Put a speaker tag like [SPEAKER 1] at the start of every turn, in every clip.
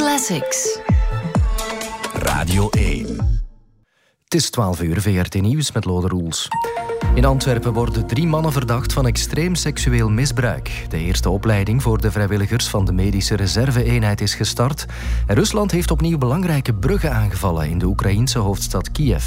[SPEAKER 1] Classics.
[SPEAKER 2] Radio 1.
[SPEAKER 3] Het is 12 uur, VRT Nieuws met Lode Roels. In Antwerpen worden 3 mannen verdacht van extreem seksueel misbruik. De eerste opleiding voor de vrijwilligers van de medische reserve-eenheid is gestart. En Rusland heeft opnieuw belangrijke bruggen aangevallen in de Oekraïense hoofdstad Kiev.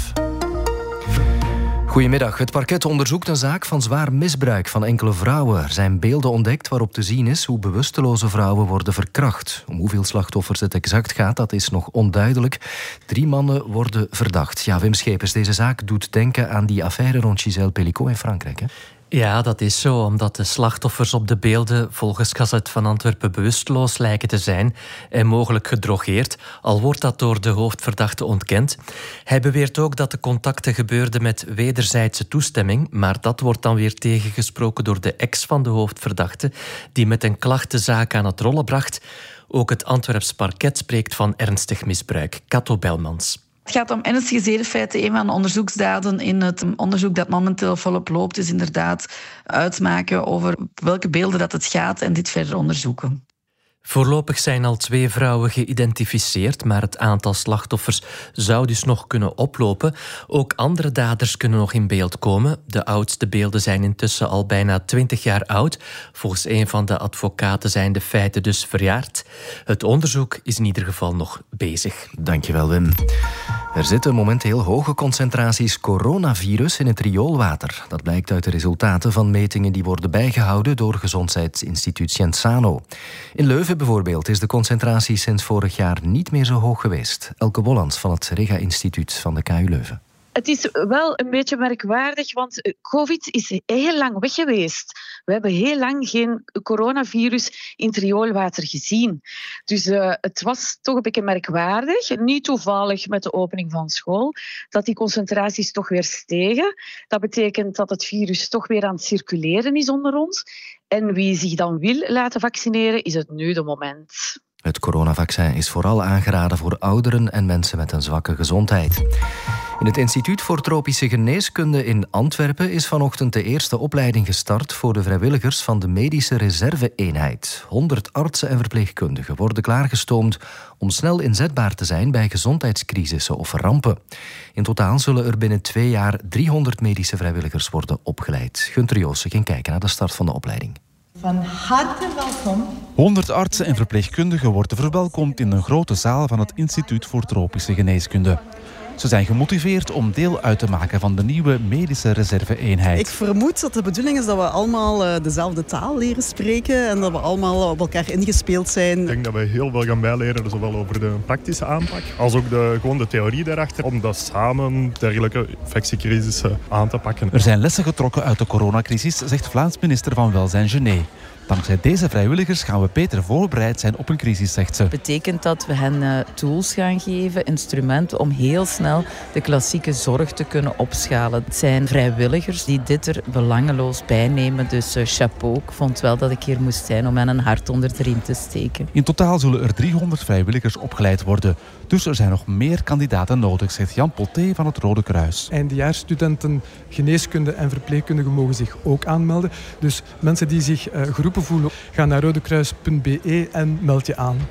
[SPEAKER 3] Goedemiddag. Het parket onderzoekt een zaak van zwaar misbruik van enkele vrouwen. Er zijn beelden ontdekt waarop te zien is hoe bewusteloze vrouwen worden verkracht. Om hoeveel slachtoffers het exact gaat, dat is nog onduidelijk. 3 mannen worden verdacht. Ja, Wim Schepers, deze zaak doet denken aan die affaire rond Gisèle Pelicot in Frankrijk, hè?
[SPEAKER 4] Ja, dat is zo, omdat de slachtoffers op de beelden volgens Gazet van Antwerpen bewusteloos lijken te zijn en mogelijk gedrogeerd, al wordt dat door de hoofdverdachte ontkend. Hij beweert ook dat de contacten gebeurden met wederzijdse toestemming, maar dat wordt dan weer tegengesproken door de ex van de hoofdverdachte, die met een klacht de zaak aan het rollen bracht. Ook het Antwerps parket spreekt van ernstig misbruik. Kato Belmans.
[SPEAKER 5] Het gaat om ernstige zedenfeiten. Een van de onderzoeksdaden in het onderzoek dat momenteel volop loopt is inderdaad uitmaken over welke beelden dat het gaat en dit verder onderzoeken.
[SPEAKER 4] Voorlopig zijn al 2 vrouwen geïdentificeerd, maar het aantal slachtoffers zou dus nog kunnen oplopen. Ook andere daders kunnen nog in beeld komen. De oudste beelden zijn intussen al bijna 20 jaar oud. Volgens een van de advocaten zijn de feiten dus verjaard. Het onderzoek is in ieder geval nog bezig.
[SPEAKER 3] Dankjewel, Wim. Er zitten momenteel hoge concentraties coronavirus in het rioolwater. Dat blijkt uit de resultaten van metingen die worden bijgehouden door Gezondheidsinstituut Cienzano. In Leuven bijvoorbeeld is de concentratie sinds vorig jaar niet meer zo hoog geweest. Elke Bollands van het Rega-instituut van de KU Leuven.
[SPEAKER 6] Het is wel een beetje merkwaardig, want COVID is heel lang weg geweest. We hebben heel lang geen coronavirus in het rioolwater gezien. Dus het was toch een beetje merkwaardig, niet toevallig met de opening van school, dat die concentraties toch weer stegen. Dat betekent dat het virus toch weer aan het circuleren is onder ons. En wie zich dan wil laten vaccineren, is het nu de moment.
[SPEAKER 3] Het coronavaccin is vooral aangeraden voor ouderen en mensen met een zwakke gezondheid. In het Instituut voor Tropische Geneeskunde in Antwerpen is vanochtend de eerste opleiding gestart voor de vrijwilligers van de medische reserve-eenheid. 100 artsen en verpleegkundigen worden klaargestoomd om snel inzetbaar te zijn bij gezondheidscrisissen of rampen. In totaal zullen er binnen 2 jaar 300 medische vrijwilligers worden opgeleid. Gunther Joossen ging kijken naar de start van de opleiding.
[SPEAKER 7] Van harte welkom.
[SPEAKER 8] 100 artsen en verpleegkundigen worden verwelkomd in een grote zaal van het Instituut voor Tropische Geneeskunde. Ze zijn gemotiveerd om deel uit te maken van de nieuwe medische reserve-eenheid.
[SPEAKER 9] Ik vermoed dat de bedoeling is dat we allemaal dezelfde taal leren spreken en dat we allemaal op elkaar ingespeeld zijn.
[SPEAKER 10] Ik denk dat we heel veel gaan bijleren, zowel over de praktische aanpak als ook gewoon de theorie daarachter, om dat samen dergelijke infectiecrisissen aan te pakken.
[SPEAKER 8] Er zijn lessen getrokken uit de coronacrisis, zegt Vlaams minister van Welzijn Genet. Dankzij deze vrijwilligers gaan we beter voorbereid zijn op een crisis, zegt ze.
[SPEAKER 11] Dat betekent dat we hen tools gaan geven, instrumenten om heel snel de klassieke zorg te kunnen opschalen. Het zijn vrijwilligers die dit er belangeloos bij nemen, dus chapeau. Ik vond wel dat ik hier moest zijn om hen een hart onder de riem te steken.
[SPEAKER 8] In totaal zullen er 300 vrijwilligers opgeleid worden. Dus er zijn nog meer kandidaten nodig, zegt Jan Poté van het Rode Kruis.
[SPEAKER 12] Eindejaarsstudenten geneeskunde en verpleegkundigen mogen zich ook aanmelden. Dus mensen die zich geroepen voelen, ga naar rodekruis.be en meld je aan.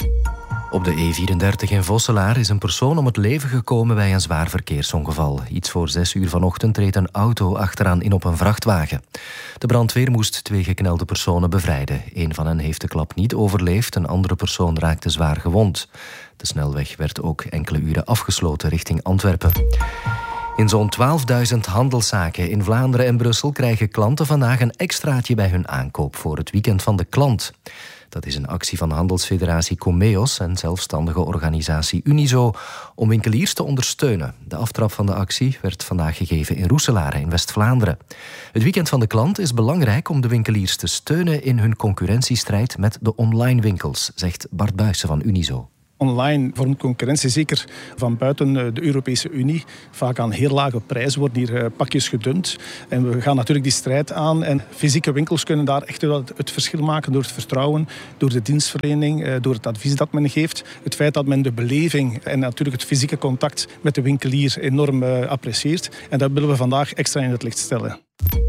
[SPEAKER 3] Op de E34 in Vosselaar is een persoon om het leven gekomen bij een zwaar verkeersongeval. Iets voor 6 uur vanochtend reed een auto achteraan in op een vrachtwagen. De brandweer moest 2 geknelde personen bevrijden. Een van hen heeft de klap niet overleefd, een andere persoon raakte zwaar gewond. De snelweg werd ook enkele uren afgesloten richting Antwerpen. In zo'n 12.000 handelszaken in Vlaanderen en Brussel krijgen klanten vandaag een extraatje bij hun aankoop voor het weekend van de klant. Dat is een actie van handelsfederatie Comeos en zelfstandige organisatie Unizo om winkeliers te ondersteunen. De aftrap van de actie werd vandaag gegeven in Roeselare in West-Vlaanderen. Het weekend van de klant is belangrijk om de winkeliers te steunen in hun concurrentiestrijd met de online winkels, zegt Bart Buijsen van Unizo.
[SPEAKER 13] Online vormt concurrentie, zeker van buiten de Europese Unie. Vaak aan heel lage prijzen worden hier pakjes gedumpt. En we gaan natuurlijk die strijd aan. En fysieke winkels kunnen daar echt wel het verschil maken door het vertrouwen, door de dienstverlening, door het advies dat men geeft. Het feit dat men de beleving en natuurlijk het fysieke contact met de winkelier enorm apprecieert. En dat willen we vandaag extra in het licht stellen.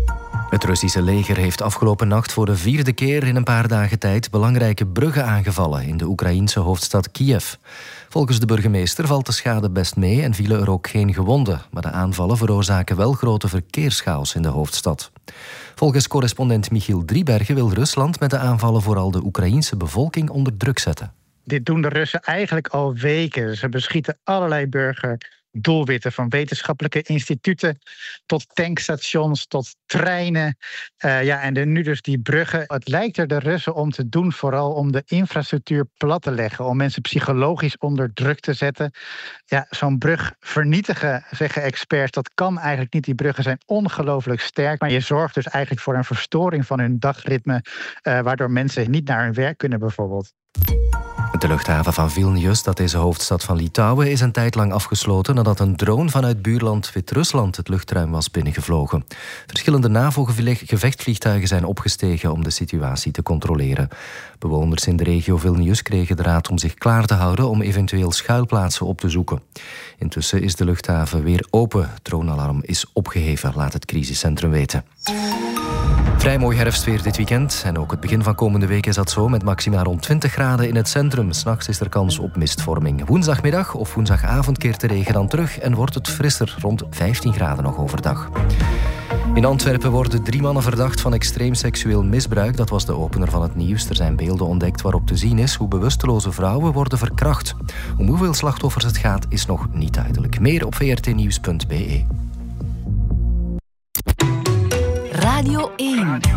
[SPEAKER 3] Het Russische leger heeft afgelopen nacht voor de 4e keer in een paar dagen tijd belangrijke bruggen aangevallen in de Oekraïense hoofdstad Kiev. Volgens de burgemeester valt de schade best mee en vielen er ook geen gewonden. Maar de aanvallen veroorzaken wel grote verkeerschaos in de hoofdstad. Volgens correspondent Michiel Driebergen wil Rusland met de aanvallen vooral de Oekraïense bevolking onder druk zetten.
[SPEAKER 1] Dit doen de Russen eigenlijk al weken. Ze beschieten allerlei burgerdoelwitten, van wetenschappelijke instituten tot tankstations, tot treinen. En nu dus die bruggen. Het lijkt er de Russen om te doen, vooral om de infrastructuur plat te leggen, om mensen psychologisch onder druk te zetten. Ja, zo'n brug vernietigen, zeggen experts, dat kan eigenlijk niet. Die bruggen zijn ongelooflijk sterk, maar je zorgt dus eigenlijk voor een verstoring van hun dagritme, waardoor mensen niet naar hun werk kunnen bijvoorbeeld.
[SPEAKER 3] De luchthaven van Vilnius, dat is de hoofdstad van Litouwen, is een tijd lang afgesloten nadat een drone vanuit buurland Wit-Rusland het luchtruim was binnengevlogen. Verschillende NAVO-gevechtvliegtuigen zijn opgestegen om de situatie te controleren. Bewoners in de regio Vilnius kregen de raad om zich klaar te houden om eventueel schuilplaatsen op te zoeken. Intussen is de luchthaven weer open. Het dronealarm is opgeheven, laat het crisiscentrum weten. Vrij mooi herfstweer dit weekend. En ook het begin van komende week is dat zo, met maxima rond 20 graden in het centrum. 's Nachts is er kans op mistvorming. Woensdagmiddag of woensdagavond keert de regen dan terug en wordt het frisser, rond 15 graden nog overdag. In Antwerpen worden 3 mannen verdacht van extreem seksueel misbruik. Dat was de opener van het nieuws. Er zijn beelden ontdekt waarop te zien is hoe bewusteloze vrouwen worden verkracht. Om hoeveel slachtoffers het gaat is nog niet duidelijk. Meer op vrtnieuws.be.
[SPEAKER 14] Radio 1.